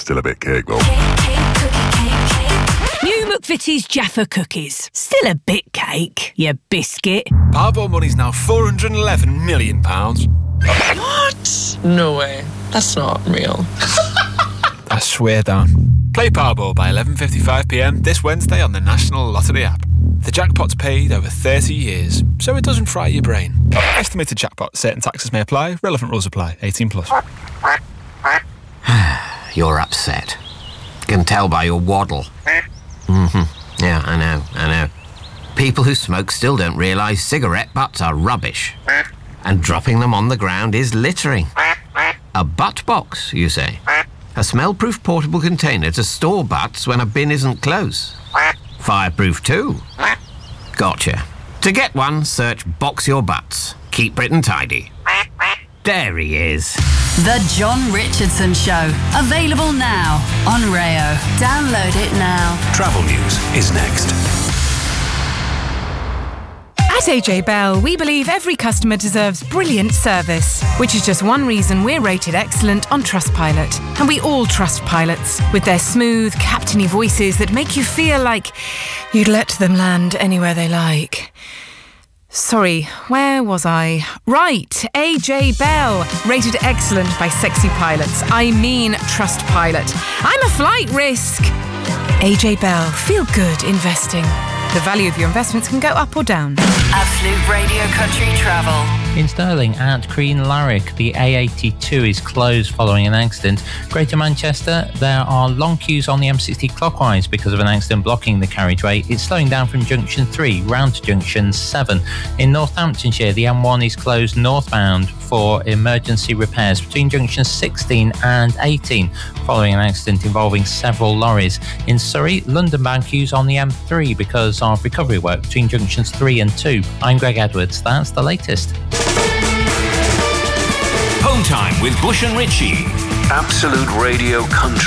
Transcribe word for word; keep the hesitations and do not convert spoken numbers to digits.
Still a bit cake, though. Cake, cake, cookie, cake, cake. New McVitie's Jaffa cookies. Still a bit cake, you biscuit. Powerball money's now four hundred eleven million pounds. What? No way. That's not real. I swear down. Play Powerball by eleven fifty-five p m this Wednesday on the National Lottery app. The jackpot's paid over thirty years, so it doesn't fry your brain. Estimated jackpot. Certain taxes may apply. Relevant rules apply. eighteen plus. You're upset. Can tell by your waddle. Mm-hmm. Yeah, I know, I know. People who smoke still don't realise cigarette butts are rubbish. And dropping them on the ground is littering. A butt box, you say? A smell-proof portable container to store butts when a bin isn't close. Fireproof too. Gotcha. To get one, search Box Your Butts. Keep Britain tidy. There he is. The John Richardson Show. Available now on Rayo. Download it now. Travel news is next. At A J Bell, we believe every customer deserves brilliant service, which is just one reason we're rated excellent on Trustpilot. And we all trust pilots, with their smooth, captainy voices that make you feel like you'd let them land anywhere they like. Sorry, where was I? Right, A J Bell, rated excellent by sexy pilots. I mean Trustpilot. I'm a flight risk. A J Bell, feel good investing. The value of your investments can go up or down. Absolute Radio Country Travel. In Stirling at Crean Larrick, the A eighty-two is closed following an accident. Greater Manchester, there are long queues on the M sixty clockwise because of an accident blocking the carriageway. It's slowing down from junction three round to junction seven. In Northamptonshire, the M one is closed northbound for emergency repairs between junctions sixteen and eighteen following an accident involving several lorries. In Surrey, London bound queues on the M three because of recovery work between junctions three and two. I'm Greg Edwards. That's the latest. Home time with Bush and Ritchie. Absolute Radio Country.